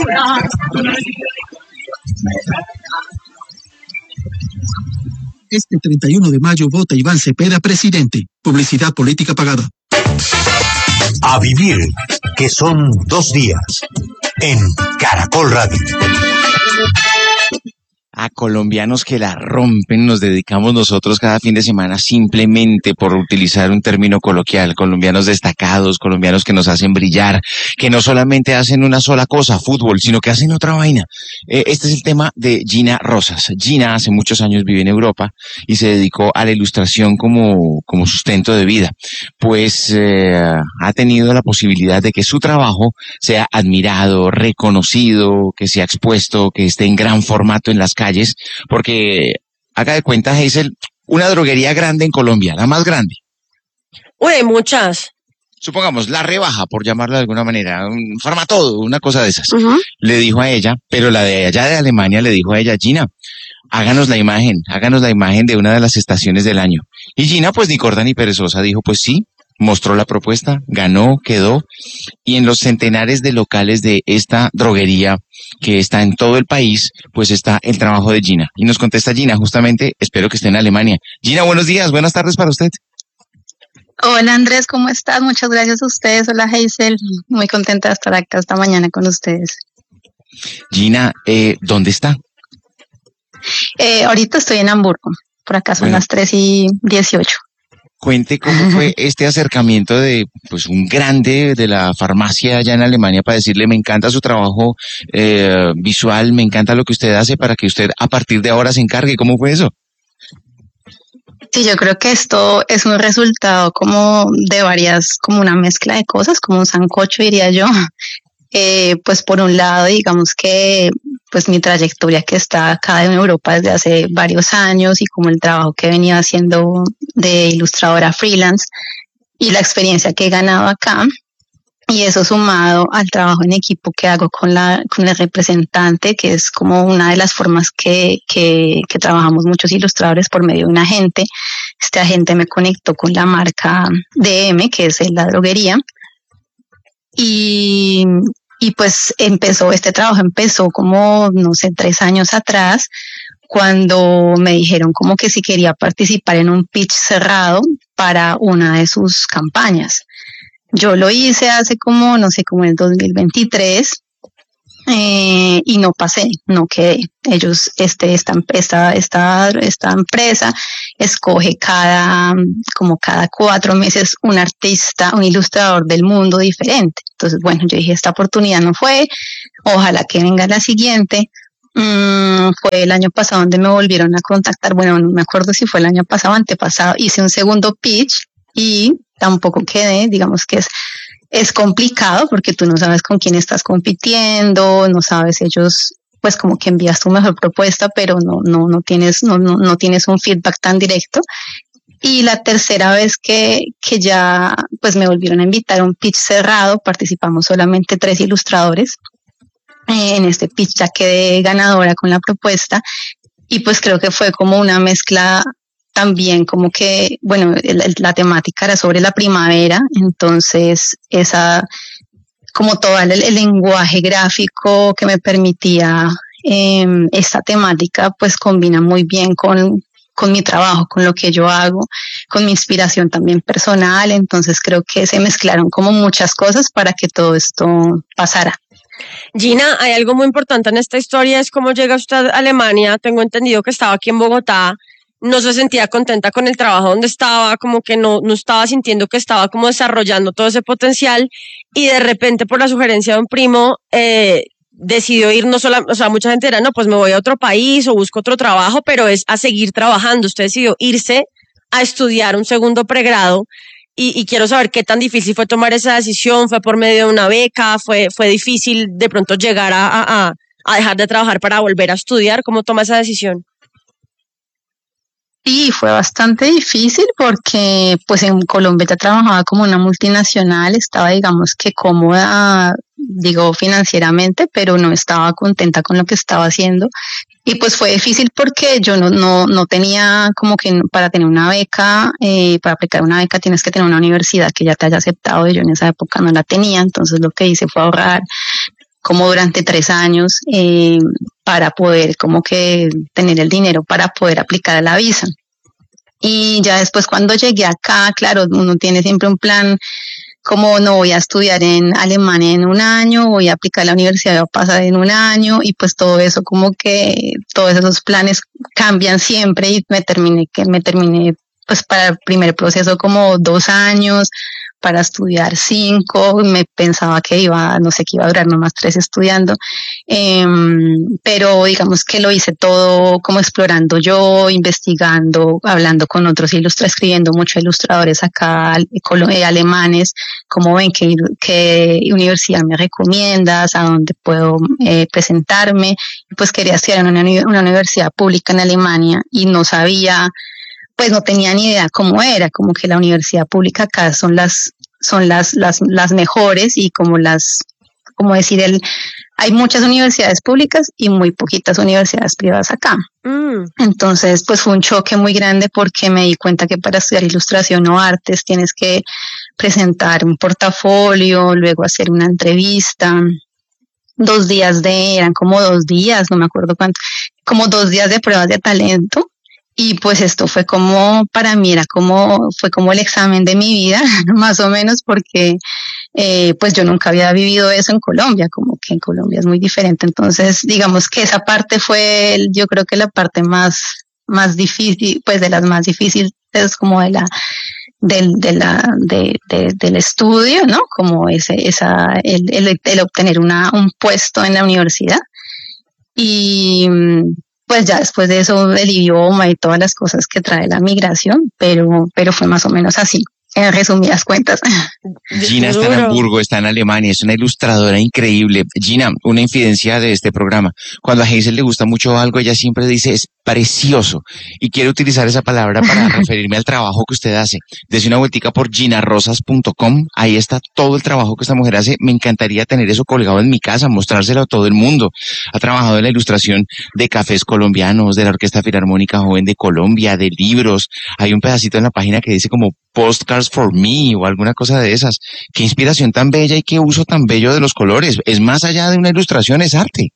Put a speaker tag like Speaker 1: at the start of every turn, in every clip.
Speaker 1: Este 31 de mayo vota Iván Cepeda presidente. Publicidad política pagada.
Speaker 2: A vivir, que son 2 días, en Caracol Radio.
Speaker 3: A colombianos que la rompen nos dedicamos nosotros cada fin de semana simplemente por utilizar un término coloquial. Colombianos destacados, colombianos que nos hacen brillar, que no solamente hacen una sola cosa, fútbol, sino que hacen otra vaina. Este es el tema de Gina Rosas. Gina hace muchos años vive en Europa y se dedicó a la ilustración como sustento de vida. Pues ha tenido la posibilidad de que su trabajo sea admirado, reconocido, que sea expuesto, que esté en gran formato en las calles, porque haga de cuenta, Hazel, una droguería grande en Colombia, la más grande.
Speaker 4: Uy, muchas.
Speaker 3: Supongamos, la Rebaja, por llamarla de alguna manera, un Farmatodo, una cosa de esas.
Speaker 4: Uh-huh.
Speaker 3: Le dijo a ella, pero la de allá de Alemania le dijo a ella, Gina, háganos la imagen de una de las estaciones del año. Y Gina, pues ni corta ni perezosa, dijo, pues sí, mostró la propuesta, ganó, quedó, y en los centenares de locales de esta droguería que está en todo el país, pues está el trabajo de Gina. Y nos contesta Gina, justamente, espero que esté en Alemania. Gina, buenos días, buenas tardes para usted.
Speaker 5: Hola Andrés, ¿cómo estás? Muchas gracias a ustedes. Hola Hazel, muy contenta de estar acá esta mañana con ustedes.
Speaker 3: Gina, ¿dónde está?
Speaker 5: Ahorita estoy en Hamburgo, por acá son las 3:18.
Speaker 3: Cuente cómo fue este acercamiento de pues un grande de la farmacia allá en Alemania para decirle, me encanta su trabajo visual, me encanta lo que usted hace para que usted a partir de ahora se encargue. ¿Cómo fue eso?
Speaker 5: Sí, yo creo que esto es un resultado como de como una mezcla de cosas, como un sancocho diría yo. Pues por un lado, digamos que pues mi trayectoria que está acá en Europa desde hace varios años y como el trabajo que he venido haciendo de ilustradora freelance y la experiencia que he ganado acá, y eso sumado al trabajo en equipo que hago con el representante, que es como una de las formas que trabajamos muchos ilustradores por medio de un agente. Este agente me conectó con la marca DM, que es la droguería, y pues este trabajo empezó como, no sé, 3 años atrás, cuando me dijeron como que si quería participar en un pitch cerrado para una de sus campañas. Yo lo hice hace como, no sé, como en el 2023, y no pasé, no quedé. Ellos, esta empresa escoge cada 4 meses un artista, un ilustrador del mundo diferente. Entonces, bueno, yo dije, esta oportunidad no fue, ojalá que venga la siguiente. Fue el año pasado donde me volvieron a contactar, bueno, no me acuerdo si fue el año pasado o antepasado, hice un segundo pitch y tampoco quedé. Digamos que es complicado porque tú no sabes con quién estás compitiendo, no sabes, ellos pues como que envías tu mejor propuesta, pero no tienes un feedback tan directo. Y la tercera vez que ya pues me volvieron a invitar a un pitch cerrado, participamos solamente 3 ilustradores. En este pitch ya quedé ganadora con la propuesta y pues creo que fue como una mezcla también, como que, bueno, la temática era sobre la primavera, entonces como todo el lenguaje gráfico que me permitía esta temática, pues combina muy bien con mi trabajo, con lo que yo hago, con mi inspiración también personal. Entonces creo que se mezclaron como muchas cosas para que todo esto pasara.
Speaker 4: Gina, hay algo muy importante en esta historia, es cómo llega usted a Alemania. Tengo entendido que estaba aquí en Bogotá, no se sentía contenta con el trabajo donde estaba, como que no estaba sintiendo que estaba como desarrollando todo ese potencial, y de repente por la sugerencia de un primo decidió ir, no solo, o sea, mucha gente dirá, no, pues me voy a otro país o busco otro trabajo, pero es a seguir trabajando. Usted decidió irse a estudiar un segundo pregrado, y quiero saber qué tan difícil fue tomar esa decisión. ¿Fue por medio de una beca? ¿Fue difícil de pronto llegar a dejar de trabajar para volver a estudiar? ¿Cómo toma esa decisión?
Speaker 5: Sí, fue bastante difícil porque pues en Colombia ya trabajaba como una multinacional, estaba digamos que cómoda, digo financieramente, pero no estaba contenta con lo que estaba haciendo. Y pues fue difícil porque yo no tenía como que para tener una beca, para aplicar una beca tienes que tener una universidad que ya te haya aceptado, y yo en esa época no la tenía. Entonces lo que hice fue ahorrar como durante 3 años para poder como que tener el dinero para poder aplicar a la visa. Y ya después cuando llegué acá, claro, uno tiene siempre un plan como no voy a estudiar en Alemania en 1 año, voy a aplicar a la universidad, voy a pasar en 1 año y pues todo eso como que todos esos planes cambian siempre y me terminé pues para el primer proceso como 2 años, para estudiar 5, me pensaba que iba a durar nomás 3 estudiando, pero digamos que lo hice todo como explorando yo, investigando, hablando con otros escribiendo mucho ilustradores acá, alemanes, como ven, qué universidad me recomiendas, a dónde puedo presentarme, pues quería estudiar en una universidad pública en Alemania y no sabía, pues no tenía ni idea cómo era, como que la universidad pública acá son las mejores y como decir, hay muchas universidades públicas y muy poquitas universidades privadas acá. Entonces, pues fue un choque muy grande porque me di cuenta que para estudiar ilustración o artes tienes que presentar un portafolio, luego hacer una entrevista, eran como 2 días, no me acuerdo cuánto, como 2 días de pruebas de talento. Y pues esto fue como, para mí fue como el examen de mi vida, más o menos, porque pues yo nunca había vivido eso en Colombia, como que en Colombia es muy diferente. Entonces, digamos que esa parte fue, yo creo que la parte más difícil, pues de las más difíciles, como del estudio, ¿no? Como el obtener un puesto en la universidad. Y pues ya después de eso el idioma y todas las cosas que trae la migración, pero fue más o menos así, en resumidas cuentas.
Speaker 3: Gina está en Hamburgo, está en Alemania, es una ilustradora increíble. Gina, una infidencia de este programa. Cuando a Hazel le gusta mucho algo, ella siempre dice es precioso. Y quiero utilizar esa palabra para referirme al trabajo que usted hace. Dese una vueltica por ginarrosas.com. Ahí está todo el trabajo que esta mujer hace. Me encantaría tener eso colgado en mi casa, mostrárselo a todo el mundo. Ha trabajado en la ilustración de cafés colombianos, de la Orquesta Filarmónica Joven de Colombia, de libros. Hay un pedacito en la página que dice como Postcards for Me o alguna cosa de esas. Qué inspiración tan bella y qué uso tan bello de los colores. Es más allá de una ilustración, es arte.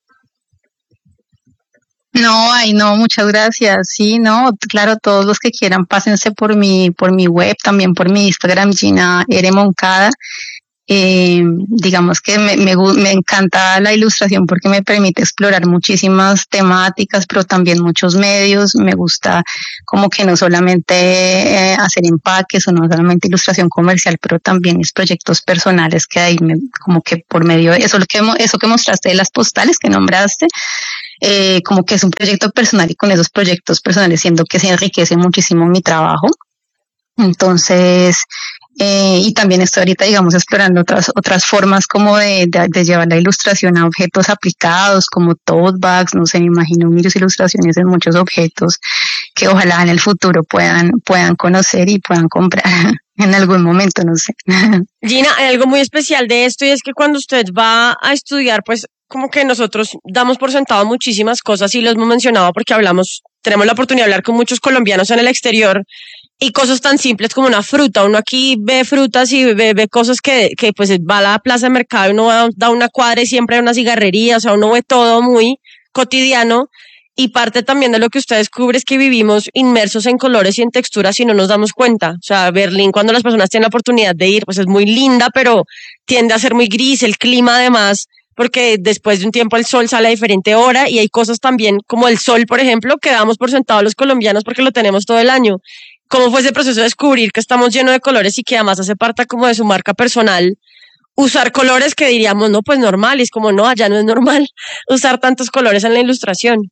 Speaker 5: No, muchas gracias. Sí, no, claro, todos los que quieran pásense por mi web, también por mi Instagram, Gina R. Moncada. Digamos que me encanta la ilustración porque me permite explorar muchísimas temáticas, pero también muchos medios. Me gusta como que no solamente hacer empaques o no solamente ilustración comercial, pero también mis proyectos personales que ahí como que por medio de eso que mostraste de las postales que nombraste, como que es un proyecto personal y con esos proyectos personales siento que se enriquece muchísimo mi trabajo. Entonces, y también estoy ahorita, digamos, explorando otras formas como de llevar la ilustración a objetos aplicados, como tote bags, no sé, me imagino mis ilustraciones en muchos objetos que ojalá en el futuro puedan conocer y puedan comprar en algún momento, no sé.
Speaker 4: Gina, hay algo muy especial de esto y es que cuando usted va a estudiar, pues como que nosotros damos por sentado muchísimas cosas y lo hemos mencionado porque tenemos la oportunidad de hablar con muchos colombianos en el exterior y cosas tan simples como una fruta. Uno aquí ve frutas y ve cosas que pues va a la plaza de mercado y uno da una cuadra y siempre hay una cigarrería, o sea, uno ve todo muy cotidiano. Y parte también de lo que usted descubre es que vivimos inmersos en colores y en texturas y no nos damos cuenta. O sea, Berlín, cuando las personas tienen la oportunidad de ir, pues es muy linda, pero tiende a ser muy gris, el clima además, porque después de un tiempo el sol sale a diferente hora y hay cosas también como el sol, por ejemplo, que damos por sentado los colombianos porque lo tenemos todo el año. ¿Cómo fue ese proceso de descubrir que estamos llenos de colores y que además hace parte como de su marca personal? Usar colores que diríamos, no, pues normal, y es como, no, allá no es normal usar tantos colores en la ilustración.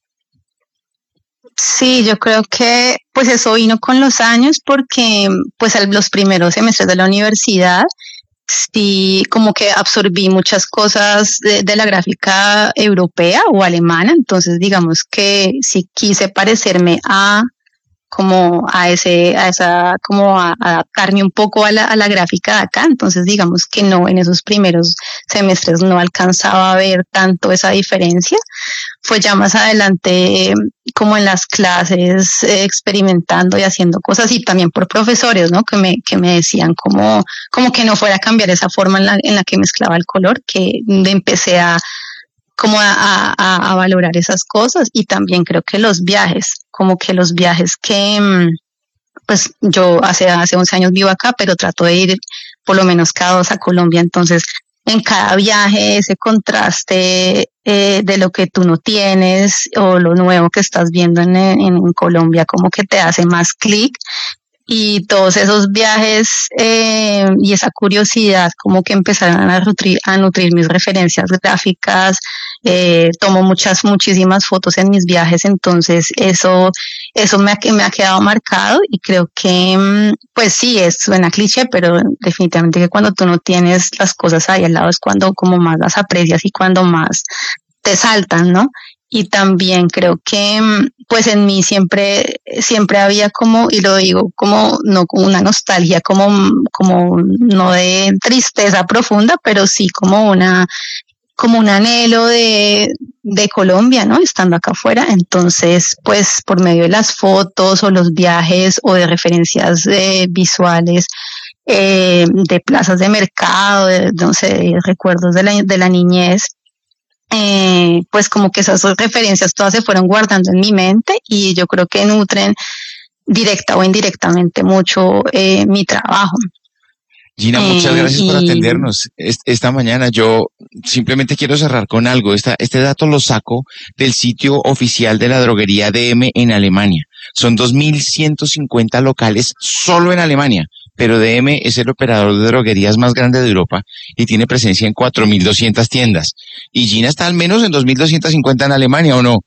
Speaker 5: Sí, yo creo que pues eso vino con los años porque pues los primeros semestres de la universidad sí como que absorbí muchas cosas de la gráfica europea o alemana, entonces digamos que sí quise parecerme a adaptarme un poco a la gráfica de acá, entonces digamos que no, en esos primeros semestres no alcanzaba a ver tanto esa diferencia. Fue ya más adelante como en las clases experimentando y haciendo cosas, y también por profesores, ¿no? Que me decían como que no fuera a cambiar esa forma en la que mezclaba el color, que empecé a como a valorar esas cosas. Y también creo que los viajes, como que los viajes que pues yo hace 11 años vivo acá, pero trato de ir por lo menos cada 2 a Colombia. Entonces, en cada viaje, ese contraste de lo que tú no tienes o lo nuevo que estás viendo en Colombia, como que te hace más clic. Y todos esos viajes y esa curiosidad como que empezaron a nutrir mis referencias gráficas. Tomo muchísimas fotos en mis viajes, entonces eso me ha quedado marcado. Y creo que pues sí, suena cliché, pero definitivamente que cuando tú no tienes las cosas ahí al lado es cuando como más las aprecias y cuando más te saltan, ¿no? Y también creo que pues en mí siempre había como, y lo digo como no como una nostalgia, como no de tristeza profunda, pero sí como un anhelo de Colombia, ¿no? Estando acá afuera. Entonces, pues por medio de las fotos o los viajes o de referencias visuales, de plazas de mercado, no sé, recuerdos de la niñez, pues como que esas referencias todas se fueron guardando en mi mente, y yo creo que nutren directa o indirectamente mucho mi trabajo.
Speaker 3: Gina, muchas gracias por atendernos esta mañana. Yo simplemente quiero cerrar con algo. Este dato lo saco del sitio oficial de la droguería DM en Alemania. Son 2.150 locales solo en Alemania, pero DM es el operador de droguerías más grande de Europa y tiene presencia en 4.200 tiendas. Y Gina está al menos en 2.250 en Alemania, ¿o no?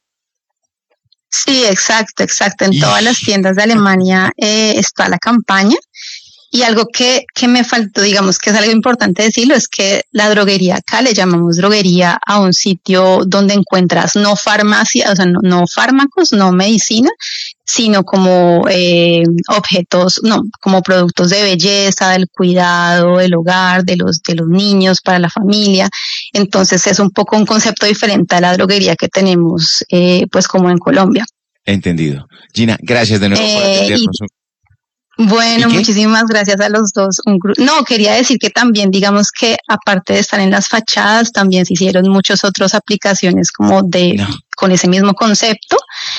Speaker 5: Sí, exacto. En todas las tiendas de Alemania está la campaña. Y algo que me faltó, digamos que es algo importante decirlo, es que la droguería acá le llamamos droguería a un sitio donde encuentras no farmacia, o sea, no fármacos, no medicina, sino como objetos, no, como productos de belleza, del cuidado, del hogar, de los niños, para la familia. Entonces es un poco un concepto diferente a la droguería que tenemos, pues como en Colombia.
Speaker 3: Entendido. Gina, gracias de nuevo por atendernos.
Speaker 5: Bueno, muchísimas gracias a los dos. No, quería decir que también, digamos que aparte de estar en las fachadas, también se hicieron muchas otras aplicaciones como con ese mismo concepto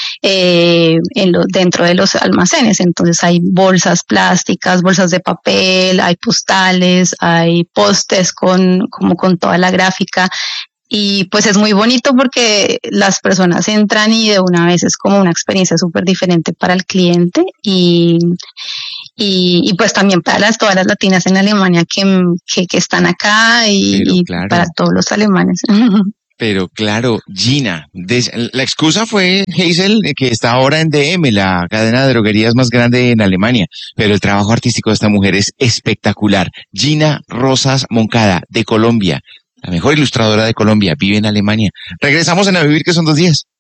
Speaker 5: dentro de los almacenes. Entonces hay bolsas plásticas, bolsas de papel, hay postales, hay pósters con toda la gráfica. Y pues es muy bonito porque las personas entran y de una vez es como una experiencia súper diferente para el cliente, y pues también para todas las latinas en Alemania que están acá, y claro, para todos los alemanes.
Speaker 3: Pero claro, Gina, la excusa fue Hazel, que está ahora en DM, la cadena de droguerías más grande en Alemania, pero el trabajo artístico de esta mujer es espectacular. Gina Rosas Moncada, de Colombia, la mejor ilustradora de Colombia, vive en Alemania. Regresamos en A Vivir, que son 2 días.